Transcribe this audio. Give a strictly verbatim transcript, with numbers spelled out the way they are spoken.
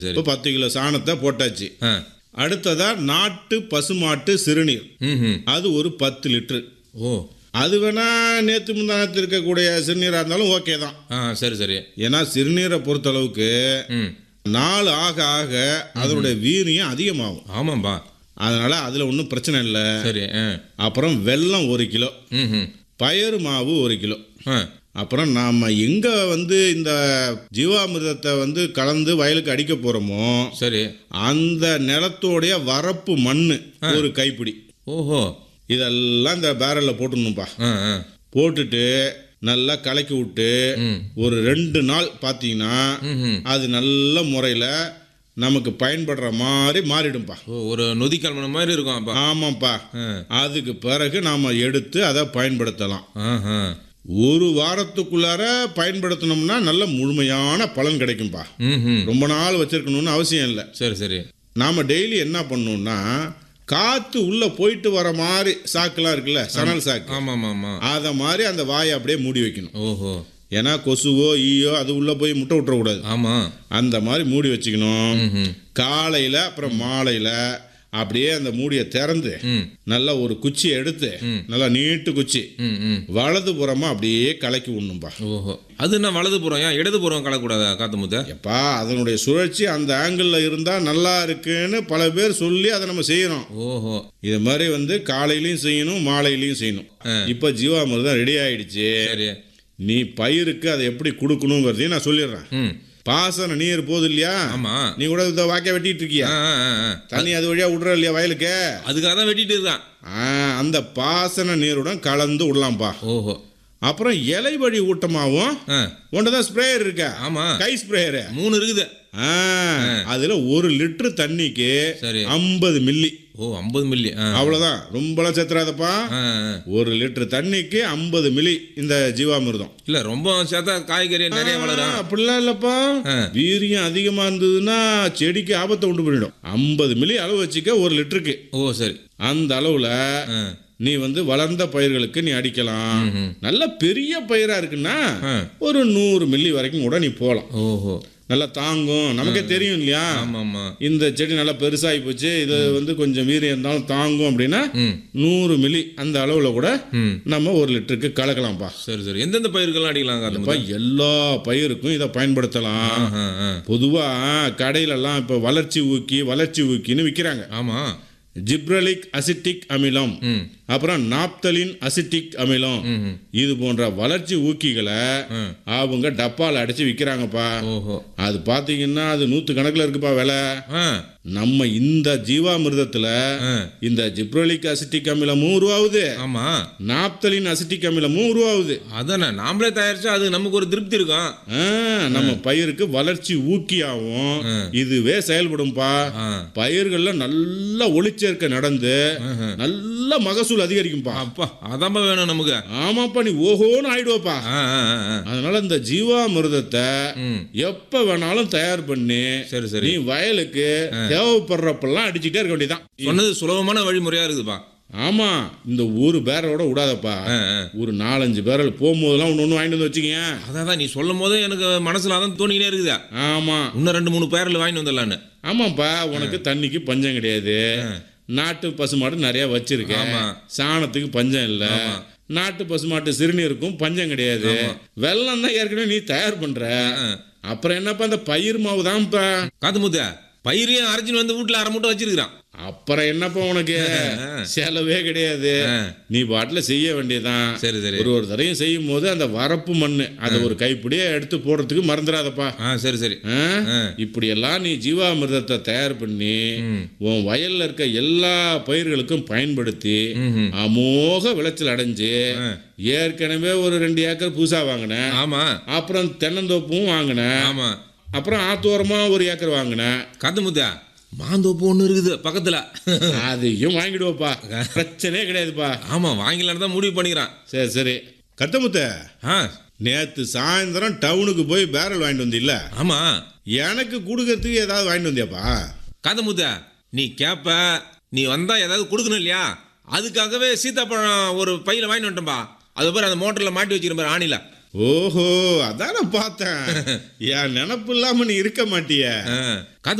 சரி. இப்போ பத்து கிலோ சாணத்தை போட்டாச்சு. ஆ. அடுத்ததா நாட்டு பசுமாட்டு சிறுநீர், ம் அது ஒரு பத்து லிட்டரு. ஓ அது வேணா நேற்று முந்தானத்து இருக்கக்கூடிய சிறுநீராக இருந்தாலும் ஓகே தான். ஆ சரி சரி. ஏன்னா சிறுநீரை பொறுத்தளவுக்கு ம் நாள் ஆக ஆக அதனுடைய வீரியம் அதிகமாகும். ஆமாம்பா. அதனால அதில் ஒன்றும் பிரச்சனை இல்லை. சரி. ஆ அப்புறம் வெல்லம் ஒரு கிலோ, ம் பயறு மாவு ஒரு கிலோ. ஆ அப்புறம் நாம் எங்கே வந்து இந்த ஜீவாமிர்தத்தை வந்து கலந்து வயலுக்கு அடிக்க போகிறோமோ சரி. அந்த நிலத்தோடைய வரப்பு மண் ஒரு கைப்பிடி. ஓஹோ. இதெல்லாம் இந்த பேரலில் போட்டுடணும்ப்பா. ஆ ஆ போட்டுட்டு நல்லா கலக்கி விட்டு ம் ஒரு ரெண்டு நாள் பார்த்தீங்கன்னா ம் அது நல்ல முறையில் நமக்கு பயன்படுற மாதிரி மாறிடும்பா. ஓ ஒரு நொதி கலமன மாதிரி இருக்கும் அப்பா. ஆமாம்ப்பா. ஆ அதுக்கு பிறகு நாம் எடுத்து அதை பயன்படுத்தலாம். ஆஹா. ஒரு வாரத்துக்குள்ளார பயன்படுத்தினோம்னா நல்ல முழுமையான பலன் கிடைக்கும்பா. ம் ரொம்ப நாள் வச்சிருக்கணும்னு அவசியம் இல்லை. சரி சரி. நாம் டெய்லி என்ன பண்ணணும்னா காற்று உள்ளே போயிட்டு வர மாதிரி சாக்குலாம் இருக்குல்ல, சணல் சாக்கு, ஆமாம் ஆமாம் ஆமாம். அதை மாதிரி அந்த வாயை அப்படியே மூடி வைக்கணும். ஓஹோ. ஏன்னா கொசுவோ ஈயோ அது உள்ளே போய் முட்டை விட்டுறக்கூடாது. ஆமாம். அந்த மாதிரி மூடி வச்சுக்கணும். ம் காலையில் அப்புறம் மாலையில் அப்படியே அந்த மூடியை திறந்து ம் நல்லா ஒரு குச்சியை எடுத்து ம். நல்லா நீட்டு குச்சி ம் ம் வலது புறமா அப்படியே கலக்கி விடணும்பா. ஓஹோ. அது என்ன வலது புறம் ஏன் இடது புறம் கலக்கூடாதா காத்து முத்த? எப்பா அதனுடைய சுழற்சி அந்த ஆங்கிளில் இருந்தால் நல்லா இருக்குன்னு பல பேர் சொல்லி அதை நம்ம செய்யறோம். ஓஹோ. இது மாதிரி வந்து காலையிலையும் செய்யணும் மாலையிலையும் செய்யணும். ஆ. இப்போ ஜீவாமிர்தம் ரெடி ஆயிடுச்சு. சரி. நீ பயிருக்கு அதை எப்படி கொடுக்கணுங்கிறதையும் நான் சொல்லிடுறேன். ம் பாசன நீர் போகுது இல்லையா, ஆமாம். நீ கூட இந்த வாக்கிய வெட்டிட்டு இருக்கியா, ஆ ஆ ஆ ஆ. தண்ணி அது வழியா விடுற இல்லையா வயலுக்கு, அதுக்காக தான் வெட்டிட்டு இருக்கான். ஆ, அந்த பாசன நீருடன் கலந்து விடலாம்ப்பா. ஓஹோ. அப்புறம் இலை வழி ஊட்டமாகவும் ஆ ஒன்றுதான் ஸ்ப்ரேயர் இருக்க, ஆமாம். கை ஸ்ப்ரேயரு. மூணு இருக்குது. அதுல ஒரு லிட்டர் தண்ணிக்கு சரி. ஐம்பது மில்லி. ஓ ஐம்பது மில்லி. ஆ அவ்வளவுதான், ரொம்பலாம் சேர்த்துறாதப்பா. ஆ ஆ. ஒரு லிட்டர் தண்ணிக்கு ஐம்பது மில்லி இந்த ஜீவாமிர்தம். இல்ல ரொம்ப சேர்த்தா காய்கறி நிறைய வளரும். அப்படிலாம் இல்லப்பா. ஆ. வீரியம் அதிகமா இருந்ததுன்னா செடிக்கு ஆபத்தை உண்டு பண்ணிடும். ஐம்பது மில்லி அளவு வச்சுக்க ஒரு லிட்டருக்கு. ஓ சரி. அந்த அளவுல ஆ நீ வந்து வளர்ந்த பயிர்களுக்கு நீ அடிக்கலாம். ம்ஹும். நல்ல பெரிய பயிரா இருக்குன்னா ஆ. ஒரு நூறு மில்லி வரைக்கும் கூட நீ போகலாம். ஓஹோ. நல்லா தாங்கும். நமக்கே தெரியும் இல்லையா, ஆமாம் ஆமாம். இந்த செடி நல்லா பெருசாகி போச்சு, இது வந்து கொஞ்சம் வீரியம் இருந்தாலும் தாங்கும் அப்படின்னா ம் நூறு மில்லி அந்த அளவில் கூட ம் நம்ம ஒரு லிட்டருக்கு கலக்கலாம்ப்பா. சரி சரி. எந்தெந்த பயிர்கள்லாம் அடிக்கலாம் காத்து அப்ப முத்த? எல்லா பயிருக்கும் இதை பயன்படுத்தலாம். ஆ ஆ. பொதுவாக கடையிலெல்லாம் இப்போ வளர்ச்சி ஊக்கி வளர்ச்சி ஊக்கின்னு விற்கிறாங்க. ஆமாம். ஜிப்ரலிக் அசிட்டிக் அமிலம், ம் அப்புறம் நாப்தலின் அசிட்டிக் அமிலம், ம் இது போன்ற வளர்ச்சி ஊக்கிகளை ம். அவங்க டப்பாவில் அடிச்சு விற்கிறாங்கப்பா. ஓஹோ. அது பார்த்தீங்கன்னா அது நூற்று கணக்கில் இருக்குப்பா விலை. ஆ நம்ம இந்த ஜீவாமிர்தத்தில் ஆ. இந்த ஜிப்ரலிக் அசிட்டிக் அமிலமும் உருவாகுது, ஆமாம். நாப்தலின் அசிட்டிக் அமிலமும் உருவாகுது. அதானே நாமளே தயாரிச்சா அது நமக்கு ஒரு திருப்தி இருக்கும். ஆ, நம்ம பயிருக்கு வளர்ச்சி ஊக்கியாகவும் ஆ. இதுவே செயல்படும்பா. ஆ பயிர்கள்ல நல்ல ஒளிச்சேர்க்கை நடந்து ஆஹா. நல்ல மகசூல் அதிகரிக்கும்பா. அப்பா அதான்பா வேணும் நமக்கு. ஆமாப்பா, நீ ஓஹோன்னு ஆயிடுவப்பா. ஆ ஆ ஆ, ஆ. அதனால இந்த ஜீவாமிர்தத்தை ம் எப்ப வேணாலும் தயார் பண்ணி சரி சரி. நீ வயலுக்கு தேவைப்படுறப்பெல்லாம் அடிச்சுட்டே இருக்க வேண்டியதான். சொன்னது சுலபமான வழிமுறையா இருக்குதுப்பா. ஆமா, இந்த ஒரு பேரலோட விடாதப்பா. ஆ ஆ. ஒரு நாலஞ்சு பேரல் போகும்போதெல்லாம் ஒன்று ஒன்று வாங்கிட்டு வந்து வச்சுக்கங்க. அதான் நீ சொல்லும் போதே எனக்கு மனசுல அதான் தோணிக்கிட்டே இருக்குதா. ஆமா இன்னும் ரெண்டு மூணு பேரில் வாங்கிட்டு வந்துடலான்னு. ஆமாப்பா, உனக்கு தண்ணிக்கு பஞ்சம் கிடையாது. நாட்டு பசுமாடு நிறைய வச்சிருக்க, ஆமா. சாணத்துக்கு பஞ்சம் இல்ல. ஆமா. நாட்டு பசுமாட்டு சிறுநீருக்கும் பஞ்சம் கிடையாது. வெள்ளம் தான் ஏற்கனவே நீ தயார் பண்ற. அப்புறம் என்னப்பா இந்த பயிர் மாவு தான்ப்பா. காத்து முத்த பயிரையும் அரைச்சின்னு வந்து வீட்டுல அரை மூட்டை வச்சிருக்கிறான். அப்புறம் என்னப்பா உனக்கு செலவே கிடையாது. நீ பாட்டில் செய்ய வேண்டியதான். சரி சரி. ஒரு ஒரு தடையும் செய்யும் போது அந்த வரப்பு மண்ணு அதை ஒரு கைப்பிடியே எடுத்து போடுறதுக்கு மறந்துடாதப்பா. ஆ சரி சரி. ஆ? இப்படியெல்லாம் நீ ஜீவாமிர்தத்தை தயார் பண்ணி ம். உன் வயல்ல இருக்க எல்லா பயிர்களுக்கும் பயன்படுத்தி ம்ஹும். அமோக விளைச்சல் அடைஞ்சு ஆ. ஏற்கனவே ஒரு ரெண்டு ஏக்கர் புதுசா வாங்கினேன், ஆமா அப்புறம் தென்னந்தோப்பும் வாங்கினேன், ஆமா. அப்புறம் ஆத்தோரமா ஒரு ஏக்கர் வாங்கினேன். காத்து முத்த மாந்தோப்பு ஒன்று இருக்குது பக்கத்துல. அதையும் வாங்கிடுவோப்பா, பிரச்சனையே கிடையாதுப்பா. ஆமா வாங்கிலான்னு தான் முடிவு பண்ணிக்கிறான். சரி சரி. கத்தமுத்த, ஆ நேத்து சாயந்தரம் டவுனுக்கு போய் பேரல் வாங்கிட்டு வந்தில்ல, ஆமா. எனக்கு கொடுக்கறதுக்கு ஏதாவது வாங்கிட்டு வந்தியாப்பா? காத்து முத்த நீ கேப்ப, நீ வந்தா ஏதாவது கொடுக்கணும் இல்லையா, அதுக்காகவே சீத்தாப்பழம் ஒரு பையில வாங்கிட்டு வந்துட்டோம்பா. அது பாரு அந்த மோட்டர்ல மாட்டி வச்சிருப்பாரு ஆணில. ஓஹோ அதான் நான் பார்த்தேன். என் நினப்பு இல்லாம நீ இருக்க மாட்டிய. ஆ, காது